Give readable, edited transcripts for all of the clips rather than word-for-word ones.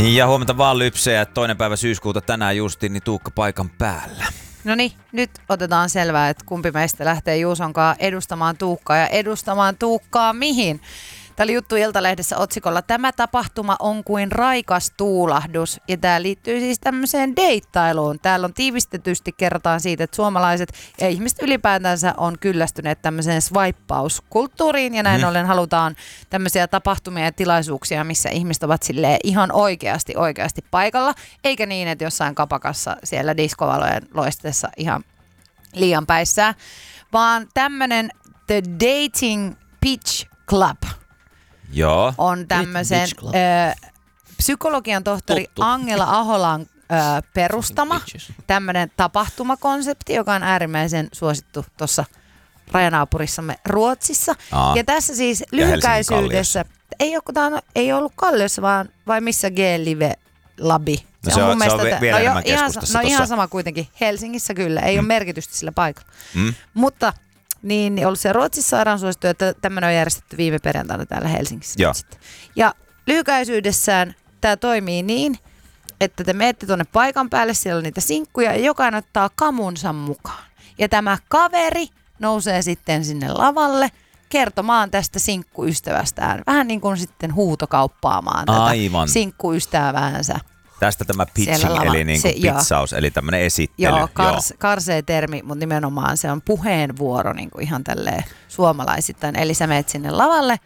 Ja huomenta vaan Lypsejä, 2. päivä syyskuuta tänään justiin, niin Tuukka paikan päällä. No niin, nyt otetaan selvää, että kumpi meistä lähtee Juusonkaan edustamaan Tuukkaa ja edustamaan Tuukkaa mihin. Tämä oli juttu Iltalehdessä otsikolla "Tämä tapahtuma on kuin raikas tuulahdus", ja tämä liittyy siis tämmöiseen deittailuun. Täällä on tiivistetysti kerrotaan siitä, että suomalaiset ja ihmiset ylipäätänsä on kyllästyneet tämmöiseen swipeauskulttuuriin, ja näin ollen halutaan tämmöisiä tapahtumia ja tilaisuuksia, missä ihmiset ovat silleen ihan oikeasti paikalla, eikä niin, että jossain kapakassa siellä diskovalojen loisteessa ihan liian päissään, vaan tämmöinen The Dating Pitch Club. Joo. On tämmöisen psykologian tohtori Angela Aholan perustama tämmöinen tapahtumakonsepti, joka on äärimmäisen suosittu tuossa rajanaapurissamme Ruotsissa. Ja tässä siis lyhykäisyydessä, ei ollut Kalliossa, vai missä G-Live Labi. Se on vielä enemmän keskustassa. Ihan sama kuitenkin. Helsingissä kyllä, ei ole merkitystä sillä paikalla. Mutta niin ollut se Ruotsissa sairaan suosittu, että tämmöinen on järjestetty viime perjantaina täällä Helsingissä. Ja lyhykäisyydessään tämä toimii niin, että te menette tuonne paikan päälle, siellä on niitä sinkkuja ja jokainen ottaa kamunsa mukaan. Ja tämä kaveri nousee sitten sinne lavalle kertomaan tästä sinkkuystävästään. Vähän niin kuin sitten huutokauppaamaan tätä sinkkuystäväänsä. Tästä tämä pitching, eli niin kuin pitsaus, eli tämmöinen esittely. Joo, karsee termi, mutta nimenomaan se on puheenvuoro niin kuin ihan tälleen suomalaisittain. Eli sä menet sinne lavalle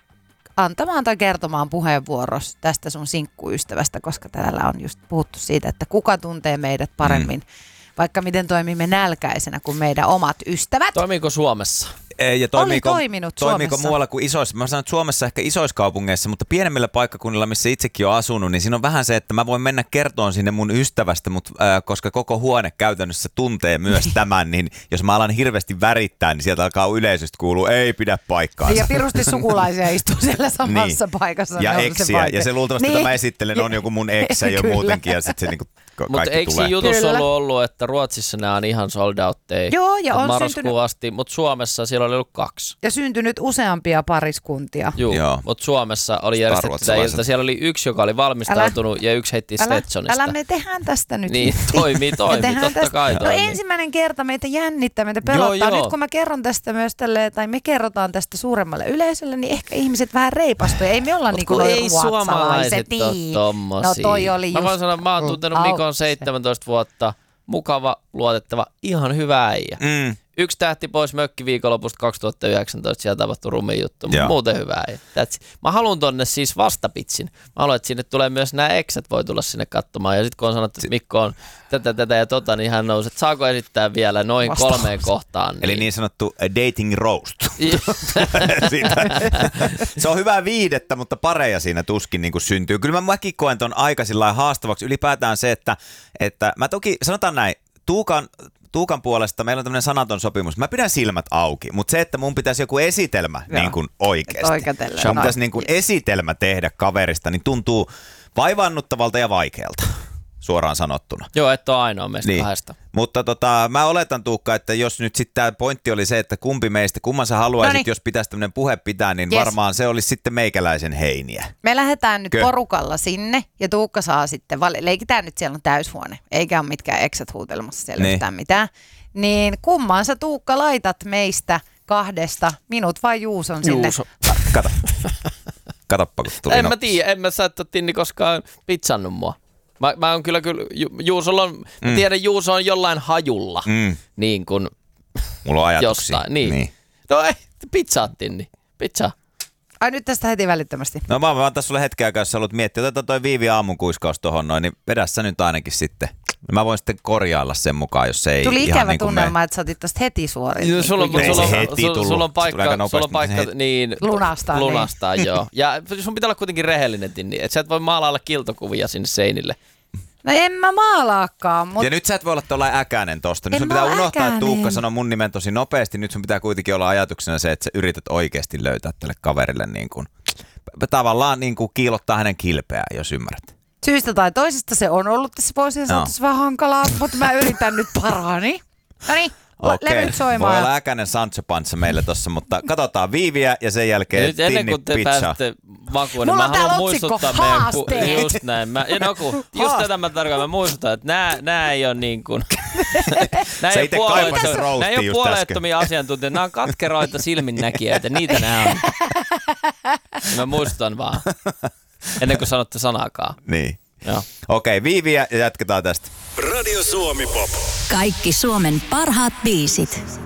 antamaan tai kertomaan puheenvuoros tästä sun sinkkuystävästä, koska täällä on just puhuttu siitä, että kuka tuntee meidät paremmin, vaikka miten toimimme nälkäisenä kuin meidän omat ystävät. Toimiiko Suomessa? Ja toiminut toimiiko Suomessa. muualla kuin isoissa? Mä sanon, että Suomessa ehkä isoissa kaupungeissa, mutta pienemmillä paikkakunnilla, missä itsekin on asunut, niin siinä on vähän se, että mä voin mennä kertoon sinne mun ystävästä, mutta koska koko huone käytännössä tuntee myös tämän, niin jos mä alan hirveästi värittää, niin sieltä alkaa yleisöstä kuulua, ei pidä paikkaansa. Ja pirusti sukulaisia istuu siellä samassa paikassa. Ja eksiä, ja se luultavasti, että mä esittelen, on joku mun eksä jo muutenkin, ja sitten se niinku mutta eikö siinä jutussa ollut, että Ruotsissa nämä on ihan sold outteja? Joo, ja on marraskuun asti, mutta Suomessa siellä oli ollut 2. Ja syntynyt useampia pariskuntia. Joo. Mutta Suomessa oli järjestetty tämä ilta. Siellä oli yksi, joka oli valmistautunut ja yksi heitti Stetsonista. Älä me tehdään tästä nyt. Niin, toimii, totta kai toimii. No ensimmäinen kerta meitä jännittää, meitä pelottaa. Nyt kun mä kerron tästä myös tai me kerrotaan tästä suuremmalle yleisölle, niin ehkä ihmiset vähän reipastuu. Ei me olla niin kuin ei suomalaiset niin. tommosia. No toi oli just. Mä voin sanoa, mä oon tuntenut Mikon 17 vuotta. Mukava, luotettava, ihan hyvä äijä. 1 tähti pois mökkiviikonlopusta 2019, siellä tapahtui rumi juttu, mutta muuten hyvä äijä. Mä haluan tonne siis vastapitsin. Mä haluan, että sinne tulee myös nämä eksät, voi tulla sinne katsomaan. Ja sitten kun on sanottu, että Mikko on tätä ja tota, niin hän nousi, että saako esittää vielä noin 3 kohtaan. Eli niin sanottu dating roast. Se on hyvää viihdettä, mutta pareja siinä tuskin niin kuin syntyy. Kyllä mäkin koen ton aika sillä haastavaksi. Ylipäätään se, että mä toki, sanotaan näin, Tuukan puolesta meillä on tämmöinen sanaton sopimus. Mä pidän silmät auki, mutta se, että mun pitäisi joku esitelmä niin kuin oikeasti. Mun pitäisi niin kuin esitelmä tehdä kaverista, niin tuntuu vaivaannuttavalta ja vaikealta, suoraan sanottuna. Joo, et ole ainoa meistä kahdesta. Mutta mä oletan, Tuukka, että jos nyt sitten tämä pointti oli se, että kumman sä haluaisit, jos pitäisi tämmöinen puhe pitää, niin varmaan se olisi sitten meikäläisen heiniä. Me lähdetään nyt porukalla sinne ja Tuukka saa sitten, leikitään nyt siellä on täyshuone, eikä ole mitkään eksät huutelemassa siellä yhtään mitään. Niin kumman sä Tuukka laitat meistä 2, minut vai Juuson sinne? Juuso. Katoppa, kun tuli En mä tiedä, sä et ole Tinni koskaan pizzannut mua. Mä oon kyllä Juusolla on, mä tiedän Juuso on jollain hajulla, niin kuin mulla on ajatuksia. Jostain, niin. No ei, pizzaattiin, niin pizzaa. Ai nyt tästä heti välittömästi. No mä oon tässä sulle hetken aikaa, jos sä haluat miettiä, otetaan toi Viivi aamunkuiskaus tohon noin, niin vedä sä nyt ainakin sitten. Mä voin sitten korjailla sen mukaan, jos se ei tuli ihan ikävä niin kuin tunnelma, että sä otit tosta heti suorin. Sulla on paikka niin lunastaa joo. Ja sun pitää olla kuitenkin rehellinen, Tinni, että sä et voi maalailla kiltokuvia sinne seinille. No en mä maalaakaan, mutta... Ja nyt sä et voi olla tuollainen äkäinen tosta. Nyt sun pitää unohtaa, että Tuukka sanoo mun nimen tosi nopeasti. Nyt sun pitää kuitenkin olla ajatuksena se, että sä yrität oikeasti löytää tälle kaverille niin kuin, tavallaan niin kuin kiilottaa hänen kilpeään, jos ymmärrät. Syystä tai toisesta se on ollut tässä vuosien saatossa vähän hankalaa, mutta mä yritän nyt parhaani. No niin, levyt soimaan. Voi olla äkäinen Sancho Panza meille tossa, mutta katsotaan Viiviä ja sen jälkeen nyt ennen kuin te pääsette makuun, niin mä haluan muistuttaa meidän... Just näin. Just tätä mä tarkoitan. Mä muistutan, että nää ei ole niin kuin... Nää ei ole puolueettomia asiantuntijoita. Nää on katkeroita silminnäkijöitä. Niitä nää on. Mä muistutan vaan. Ennen kuin sanotte sanakaan. Niin. Okei, Viiviä ja jatketaan tästä. Radio Suomi Pop. Kaikki Suomen parhaat biisit.